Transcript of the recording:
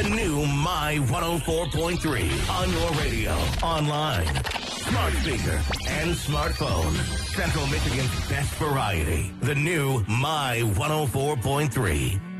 The new My 104.3 on your radio, online, smart speaker, and smartphone. Central Michigan's best variety. The new My 104.3.